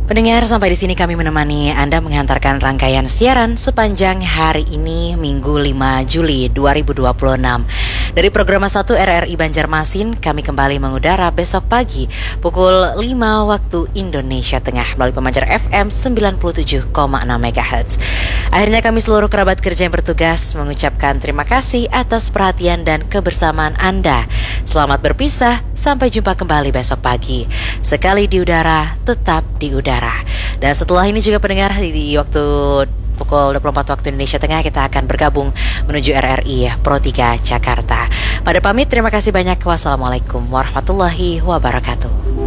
Pendengar, sampai di sini kami menemani Anda menghantarkan rangkaian siaran sepanjang hari ini Minggu 5 Juli 2026. Dari program 1 RRI Banjarmasin, kami kembali mengudara besok pagi pukul 5 waktu Indonesia Tengah melalui pemancar FM 97,6 MHz. Akhirnya kami seluruh kerabat kerja yang bertugas mengucapkan terima kasih atas perhatian dan kebersamaan Anda. Selamat berpisah, sampai jumpa kembali besok pagi. Sekali di udara, tetap di udara. Dan setelah ini juga pendengar, di waktu pukul 24 waktu Indonesia Tengah kita akan bergabung menuju RRI Pro 3 Jakarta. Pada pamit, terima kasih banyak. Wassalamualaikum warahmatullahi wabarakatuh.